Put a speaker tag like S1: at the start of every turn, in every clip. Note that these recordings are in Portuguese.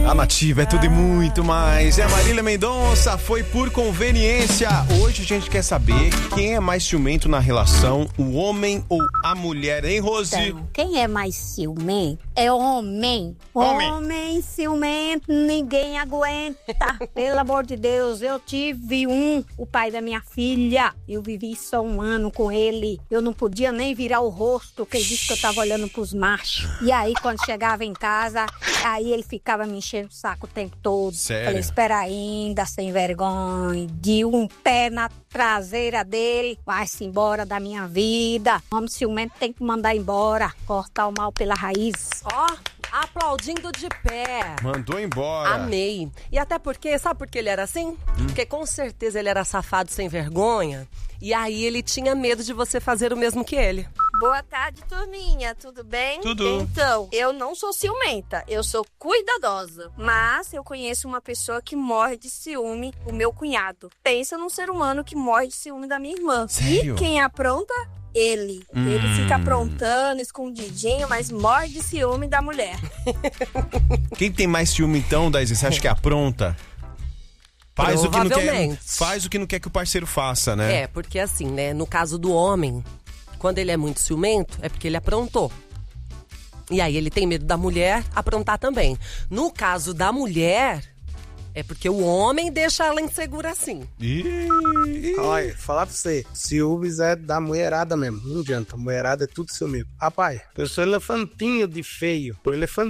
S1: A Nativa é tudo e muito mais. É a Marília Mendonça, foi por conveniência. Hoje a gente quer saber quem é mais ciumento na relação, o homem ou a mulher, hein, Rose?
S2: Então, quem é mais ciumento é homem. Homem ciumento, ninguém aguenta. Pelo amor de Deus, eu tive o pai da minha filha. Eu vivi só 1 ano com ele. Eu não podia nem virar o rosto, porque ele disse que eu tava olhando pros machos. E aí, quando chegava em casa, aí ele ficava me enchendo o saco o tempo todo.
S1: Sério?
S2: Falei, espera ainda, sem vergonha. De um pé na traseira dele, vai-se embora da minha vida. Homem ciumento tem que mandar embora, cortar o mal pela raiz.
S3: Ó, aplaudindo de pé.
S1: Mandou embora.
S3: Amei. E até porque, sabe por que ele era assim? Porque com certeza ele era safado sem vergonha. E aí ele tinha medo de você fazer o mesmo que ele.
S4: Boa tarde, turminha. Tudo bem?
S1: Tudo.
S4: Então, eu não sou ciumenta, eu sou cuidadosa. Mas eu conheço uma pessoa que morre de ciúme, o meu cunhado. Pensa num ser humano que morre de ciúme da minha irmã.
S1: Sério?
S4: E quem apronta? Ele. Ele fica aprontando, escondidinho, mas morre de ciúme da mulher.
S1: Quem tem mais ciúme então, Daisy? Você acha que apronta? Faz o que não quer,
S3: Provavelmente.
S1: faz o que não quer que o parceiro faça, né?
S3: É, porque assim, né, no caso do homem, quando ele é muito ciumento, é porque ele aprontou. E aí ele tem medo da mulher aprontar também. No caso da mulher, é porque o homem deixa ela insegura assim.
S5: Olha, falar pra você, ciúmes é da mulherada mesmo, não adianta, a mulherada é tudo ciúme. Rapaz, eu sou elefantinho de feio,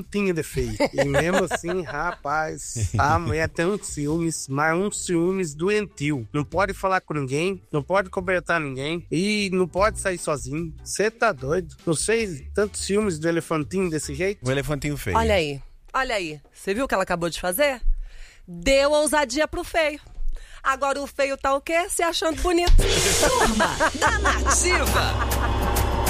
S5: e mesmo assim, rapaz, a mulher tem uns ciúmes, mas uns ciúmes doentio. Não pode falar com ninguém, não pode comentar ninguém e não pode sair sozinho. Você tá doido? Não sei, tantos ciúmes do elefantinho desse jeito.
S1: O elefantinho feio.
S3: Olha aí, você viu o que ela acabou de fazer? Deu ousadia pro feio. Agora o feio tá o quê? Se achando bonito.
S6: Turma da Nativa.